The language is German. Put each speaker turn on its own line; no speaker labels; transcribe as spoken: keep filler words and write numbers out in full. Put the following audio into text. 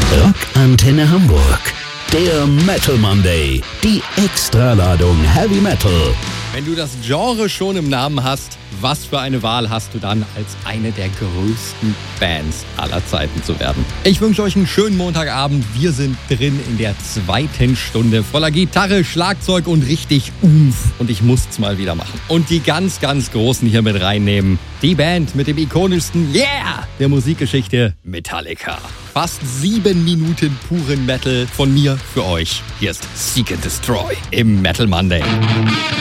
Rock Antenne Hamburg. Der Metal Monday. Die Extraladung Heavy Metal.
Wenn du das Genre schon im Namen hast, was für eine Wahl hast du dann, als eine der größten Bands aller Zeiten zu werden? Ich wünsche euch einen schönen Montagabend. Wir sind drin in der zweiten Stunde voller Gitarre, Schlagzeug und richtig Umf. Und ich muss es mal wieder machen. Und die ganz, ganz Großen hier mit reinnehmen. Die Band mit dem ikonischsten Yeah der Musikgeschichte, Metallica. Fast sieben Minuten puren Metal von mir für euch. Hier ist Seek and Destroy im Metal Monday.